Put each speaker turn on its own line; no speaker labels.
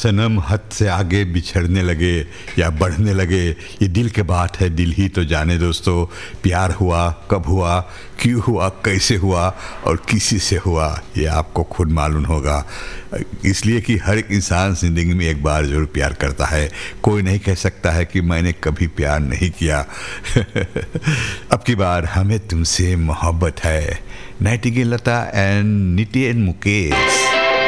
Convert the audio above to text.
सनम हद से आगे बिछड़ने लगे या बढ़ने लगे, ये दिल के बात है, दिल ही तो जाने दोस्तों। प्यार हुआ, कब हुआ, क्यों हुआ, कैसे हुआ और किसी से हुआ, ये आपको खुद मालूम होगा। इसलिए कि हर एक इंसान ज़िंदगी में एक बार ज़रूर प्यार करता है। कोई नहीं कह सकता है कि मैंने कभी प्यार नहीं किया। अब की बार हमें तुमसे मोहब्बत है। Nightingale Lata and nitty and Mukesh.